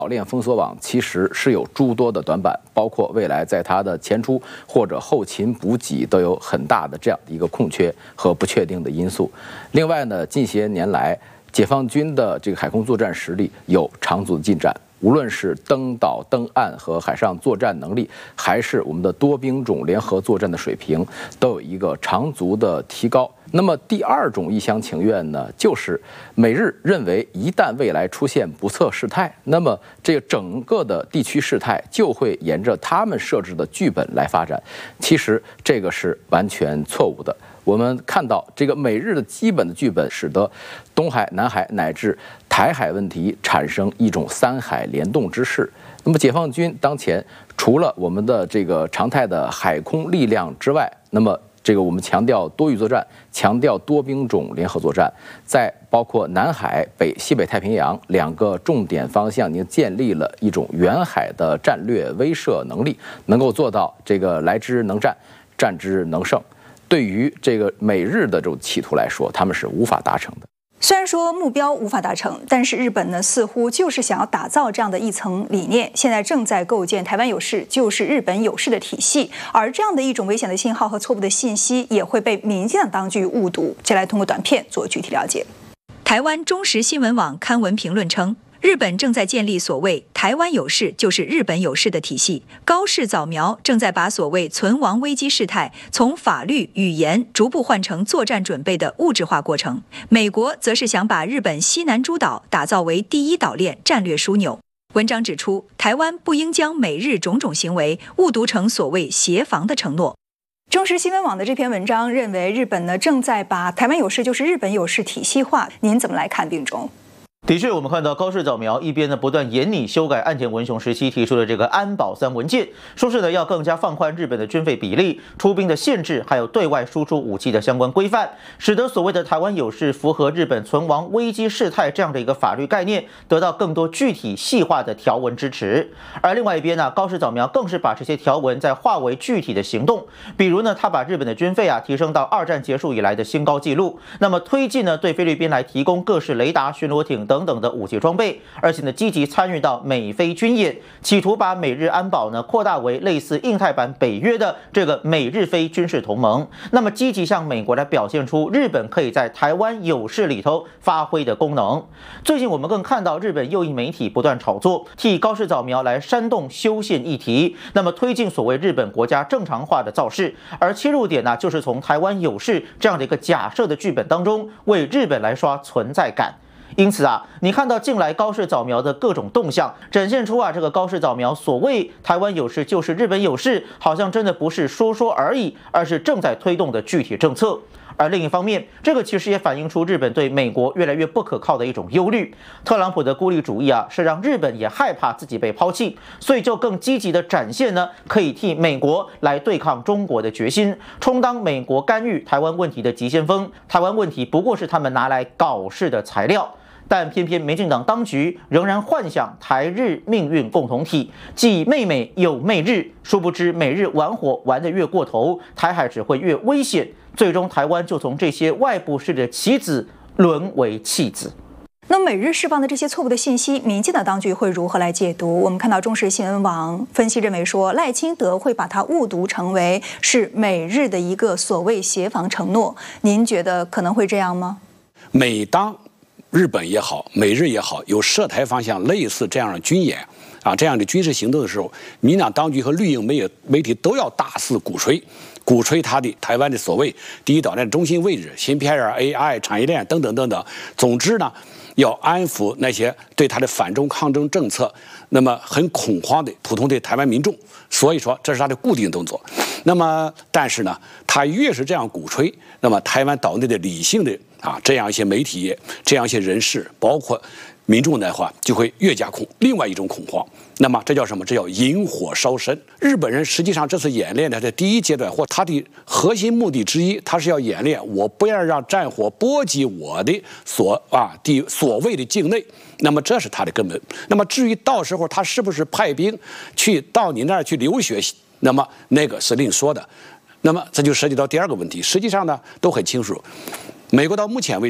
岛链封锁网其实是有诸多的短板，包括未来在它的前出或者后勤补给都有很大的这样的一个空缺和不确定的因素。另外呢，近些年来解放军的这个海空作战实力有长足的进展，无论是登岛、登岸和海上作战能力，还是我们的多兵种联合作战的水平，都有一个长足的提高。那么第二种一厢情愿呢，就是美日认为一旦未来出现不测事态，那么这个整个的地区事态就会沿着他们设置的剧本来发展。其实这个是完全错误的。我们看到这个美日的基本的剧本，使得东海、南海乃至台海问题产生一种三海联动之势。那么解放军当前除了我们的这个常态的海空力量之外，那么这个我们强调多域作战，强调多兵种联合作战，在包括南海、西北太平洋两个重点方向，已经建立了一种远海的战略威慑能力，能够做到这个来之能战，战之能胜。对于这个美日的这种企图来说，他们是无法达成的。 虽然说目标无法达成，但是日本呢似乎就是想要打造这样的一层理念，现在正在构建台湾有事就是日本有事的体系，而这样的一种危险的信号和错误的信息也会被民进党当局误读。接下来通过短片做具体了解。 台湾中时新闻网刊文评论称，日本正在建立所谓台湾有事就是日本有事的体系，高市早苗正在把所谓存亡危机事态从法律语言逐步换成作战准备的物质化过程，美国则是想把日本西南诸岛打造为第一岛链战略枢纽。文章指出，台湾不应将美日种种行为误读成所谓协防的承诺。 中时新闻网的这篇文章认为，日本呢正在把台湾有事就是日本有事体系化，您怎么来看并中？ 的确，我们看到高市早苗一边呢不断研拟修改岸田文雄时期提出的这个安保3文件，说是呢要更加放宽日本的军费比例、出兵的限制，还有对外输出武器的相关规范，使得所谓的台湾有事符合日本存亡危机事态这样的一个法律概念得到更多具体细化的条文支持。而另外一边呢，高市早苗更是把这些条文再化为具体的行动，比如呢，他把日本的军费提升到2战结束以来的新高纪录，那么推进呢对菲律宾来提供各式雷达、巡逻艇等等的武器装备，而且呢积极参与到美菲军演，企图把美日安保呢扩大为类似印太版北约的这个美日菲军事同盟，那么积极向美国来表现出日本可以在台湾有事里头发挥的功能。最近我们更看到日本右翼媒体不断炒作，替高市早苗来煽动修宪议题，那么推进所谓日本国家正常化的造势，而切入点呢就是从台湾有事这样的一个假设的剧本当中为日本来刷存在感。因此你看到近来高市早苗的各种动向，展现出这个高市早苗所谓台湾有事就是日本有事，好像真的不是说说而已，而是正在推动的具体政策。而另一方面，这个其实也反映出日本对美国越来越不可靠的一种忧虑。特朗普的孤立主义是让日本也害怕自己被抛弃，所以就更积极的展现呢可以替美国来对抗中国的决心，充当美国干预台湾问题的急先锋。台湾问题不过是他们拿来搞事的材料。但偏偏民进党当局仍然幻想台日命运共同体，既媚美又媚日，殊不知美日玩火玩得越过头，台海只会越危险，最终台湾就从这些外部势力的棋子沦为弃子。 那美日释放的这些错误的信息，民进党当局会如何来解读？我们看到中时新闻网分析认为说，赖清德会把它误读成为是美日的一个所谓协防承诺，您觉得可能会这样吗？ 每当日本也好，美日也好，有涉台方向类似这样的军演这样的军事行动的时候，民进党当局和绿营媒体都要大肆鼓吹他的台湾的所谓第一岛链中心位置、芯片AI 产业链等等等等。总之呢，要安抚那些对他的反中抗争政策那么很恐慌的普通的台湾民众。所以说这是他的固定动作。那么但是呢，他越是这样鼓吹，那么台湾岛内的理性的这样一些媒体、这样一些人士，包括民众的话，就会越加另外一种恐慌。那么这叫什么？这叫引火烧身。日本人实际上这次演练的第一阶段，或他的核心目的之一，他是要演练我不要让战火波及我的所谓的境内。那么这是他的根本。那么至于到时候他是不是派兵去到你那儿去流血，那么那个是另说的。那么这就涉及到第二个问题。实际上呢，都很清楚，美国到目前为止，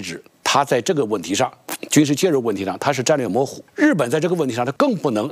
他在这个问题上，军事介入问题上，他是战略模糊。日本在这个问题上，他更不能